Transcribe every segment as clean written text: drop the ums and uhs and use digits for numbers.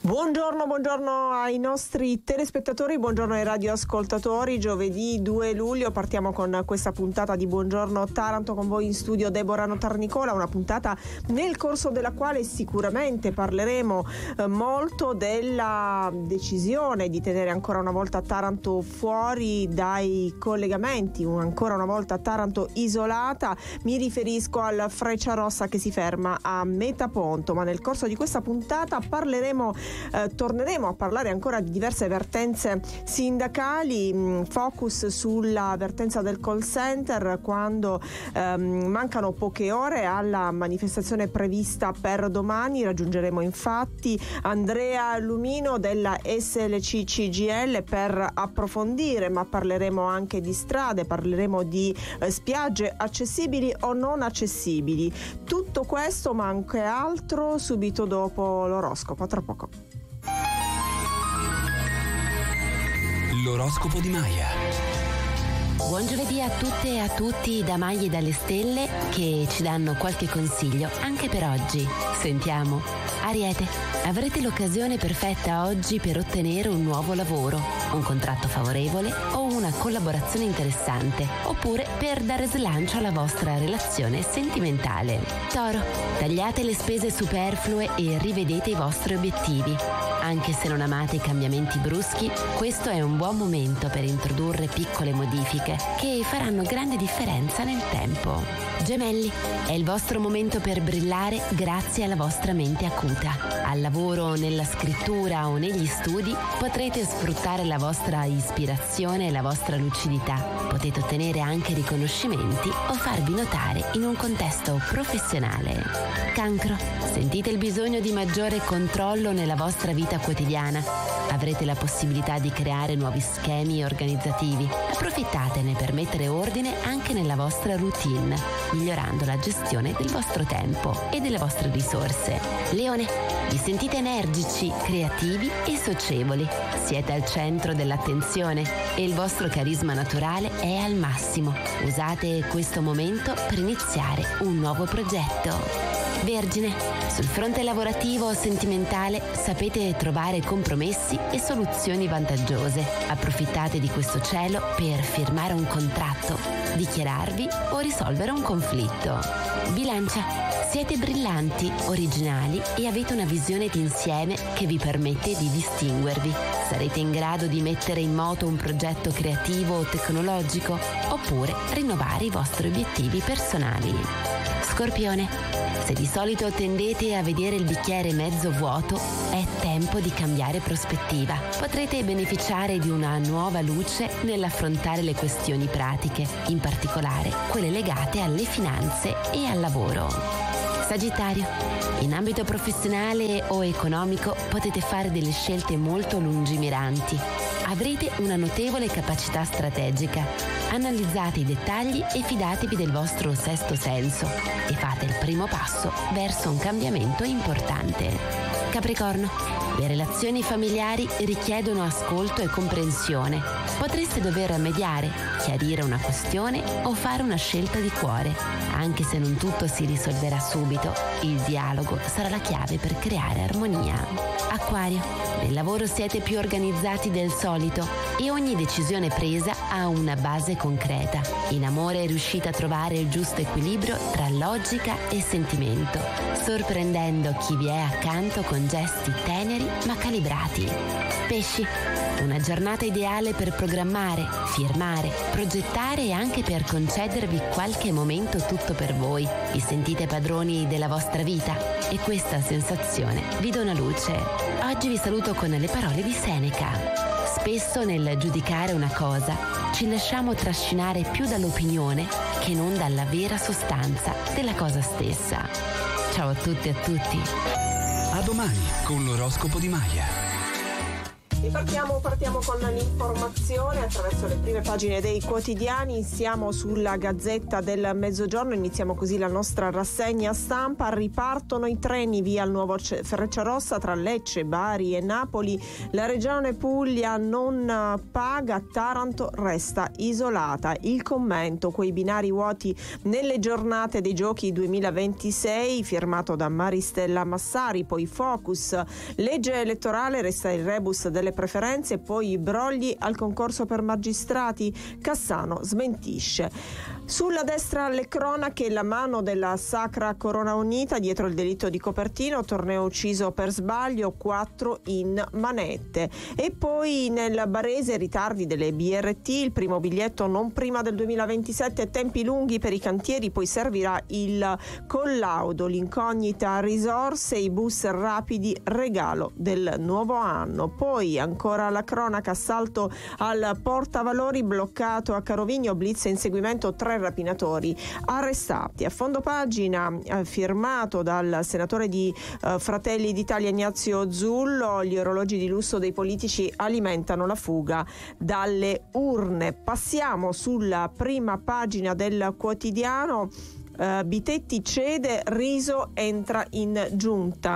Buongiorno ai nostri telespettatori, buongiorno ai radioascoltatori. Giovedì 2 luglio partiamo con questa puntata di Buongiorno Taranto, con voi in studio Deborah Notarnicola, una puntata nel corso della quale sicuramente parleremo molto della decisione di tenere ancora una volta Taranto fuori dai collegamenti, ancora una volta Taranto isolata. Mi riferisco al Frecciarossa che si ferma a Metaponto, ma nel corso di questa puntata torneremo a parlare ancora di diverse vertenze sindacali, focus sulla vertenza del call center quando mancano poche ore alla manifestazione prevista per domani. Raggiungeremo infatti Andrea Lumino della SLC CGIL per approfondire, ma parleremo anche di strade, parleremo di spiagge accessibili o non accessibili. Tutto questo ma anche altro subito dopo l'oroscopo, tra poco. L'oroscopo di Maya. Buon giovedì a tutte e a tutti da Maglie dalle Stelle che ci danno qualche consiglio anche per oggi. Sentiamo. Ariete, avrete l'occasione perfetta oggi per ottenere un nuovo lavoro, un contratto favorevole o una collaborazione interessante, oppure per dare slancio alla vostra relazione sentimentale. Toro, tagliate le spese superflue e rivedete i vostri obiettivi. Anche se non amate i cambiamenti bruschi, questo è un buon momento per introdurre piccole modifiche che faranno grande differenza nel tempo. Gemelli, è il vostro momento per brillare grazie alla vostra mente acuta. Al lavoro, nella scrittura o negli studi potrete sfruttare la vostra ispirazione e la vostra lucidità. Potete ottenere anche riconoscimenti o farvi notare in un contesto professionale. Cancro, sentite il bisogno di maggiore controllo nella vostra vita quotidiana. Avrete la possibilità di creare nuovi schemi organizzativi. Approfittatene per mettere ordine anche nella vostra routine, migliorando la gestione del vostro tempo e delle vostre risorse. Leone, vi sentite energici, creativi e socievoli. Siete al centro dell'attenzione e il vostro carisma naturale è al massimo. Usate questo momento per iniziare un nuovo progetto. Vergine, sul fronte lavorativo o sentimentale sapete trovare compromessi e soluzioni vantaggiose. Approfittate di questo cielo per firmare un contratto, dichiararvi o risolvere un conflitto. Bilancia, siete brillanti, originali e avete una visione d'insieme che vi permette di distinguervi. Sarete in grado di mettere in moto un progetto creativo o tecnologico, oppure rinnovare i vostri obiettivi personali. Scorpione, se di solito tendete a vedere il bicchiere mezzo vuoto, è tempo di cambiare prospettiva. Potrete beneficiare di una nuova luce nell'affrontare le questioni pratiche, in particolare quelle legate alle finanze e al lavoro. Sagittario, in ambito professionale o economico potete fare delle scelte molto lungimiranti. Avrete una notevole capacità strategica. Analizzate i dettagli e fidatevi del vostro sesto senso e fate il primo passo verso un cambiamento importante. Capricorno, le relazioni familiari richiedono ascolto e comprensione. Potreste dover mediare, chiarire una questione o fare una scelta di cuore. Anche se non tutto si risolverà subito, il dialogo sarà la chiave per creare armonia. Acquario, nel lavoro siete più organizzati del solito e ogni decisione presa ha una base concreta. In amore riuscite a trovare il giusto equilibrio tra logica e sentimento, sorprendendo chi vi è accanto con gesti teneri ma calibrati. Pesci, una giornata ideale per programmare, firmare, progettare e anche per concedervi qualche momento tutto per voi. Vi sentite padroni della vostra vita e questa sensazione vi dona luce. Oggi vi saluto con le parole di Seneca. Spesso nel giudicare una cosa ci lasciamo trascinare più dall'opinione che non dalla vera sostanza della cosa stessa. Ciao a tutti e a tutti. A domani con l'oroscopo di Maya. E partiamo con l'informazione attraverso le prime pagine dei quotidiani. Siamo sulla Gazzetta del Mezzogiorno, iniziamo così la nostra rassegna stampa. Ripartono i treni via il nuovo Frecciarossa tra Lecce, Bari e Napoli. La regione Puglia non paga, Taranto resta isolata. Il commento: quei binari vuoti nelle giornate dei Giochi 2026, firmato da Maristella Massari. Poi Focus, legge elettorale, resta il rebus delle preferenze, poi i brogli al concorso per magistrati, Cassano smentisce. Sulla destra le cronache, la mano della Sacra Corona Unita dietro il delitto di Copertino, torneo ucciso per sbaglio, 4 in manette. E poi nel barese ritardi delle BRT, il primo biglietto non prima del 2027, tempi lunghi per i cantieri, poi servirà il collaudo, l'incognita risorse, i bus rapidi, regalo del nuovo anno. Poi ancora la cronaca, assalto al portavalori bloccato a Carovigno, blitz e inseguimento, 3 rapinatori arrestati. A fondo pagina, firmato dal senatore di Fratelli d'Italia Ignazio Zullo, gli orologi di lusso dei politici alimentano la fuga dalle urne. Passiamo sulla prima pagina del quotidiano. Bitetti cede, Riso entra in giunta.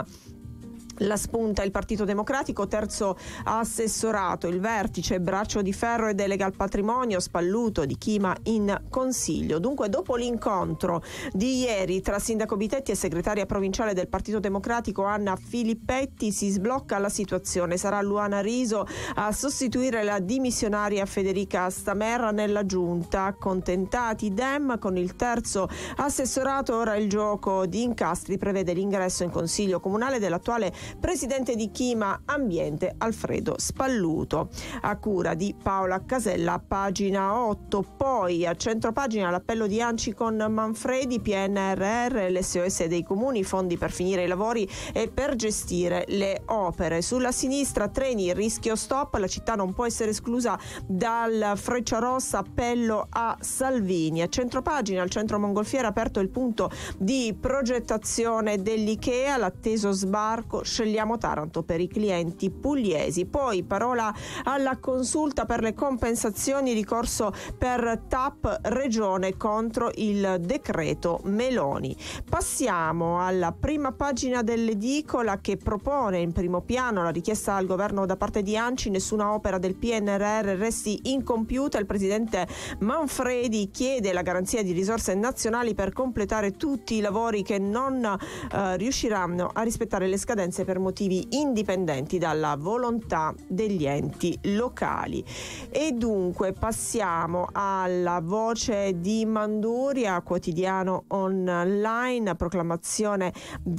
La spunta il Partito Democratico, terzo assessorato, il vertice, braccio di ferro e delega al patrimonio, Spalluto, Di Chima in consiglio. Dunque, dopo l'incontro di ieri tra sindaco Bitetti e segretaria provinciale del Partito Democratico Anna Filippetti, si sblocca la situazione. Sarà Luana Riso a sostituire la dimissionaria Federica Stamerra nella giunta. Accontentati Dem, con il terzo assessorato ora il gioco di incastri prevede l'ingresso in consiglio comunale dell'attuale presidente di Chima Ambiente Alfredo Spalluto, a cura di Paola Casella, pagina 8. Poi a centropagina l'appello di Anci con Manfredi, PNRR, l'SOS dei comuni, fondi per finire i lavori e per gestire le opere. Sulla sinistra treni, rischio stop, la città non può essere esclusa dal Frecciarossa, appello a Salvini. A centropagina al centro mongolfiera aperto il punto di progettazione dell'Ikea, l'atteso sbarco, scegliamo Taranto per i clienti pugliesi. Poi parola alla consulta per le compensazioni, ricorso per TAP regione contro il decreto Meloni. Passiamo alla prima pagina dell'edicola, che propone in primo piano la richiesta al governo da parte di Anci: nessuna opera del PNRR resti incompiuta. Il presidente Manfredi chiede la garanzia di risorse nazionali per completare tutti i lavori che non riusciranno a rispettare le scadenze per motivi indipendenti dalla volontà degli enti locali. E dunque passiamo alla voce di Manduria, quotidiano online, proclamazione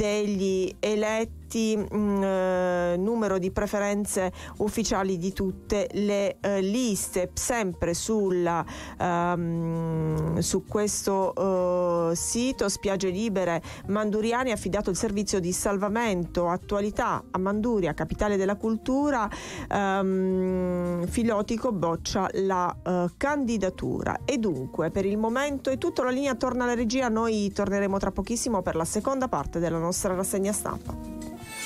degli eletti, numero di preferenze ufficiali di tutte le liste. Sempre su questo sito Spiagge Libere Manduriani, affidato il servizio di salvamento attualità a Manduria, capitale della cultura. Filotico boccia la candidatura. E dunque per il momento è tutto, la linea torna alla regia, noi torneremo tra pochissimo per la seconda parte della nostra rassegna stampa.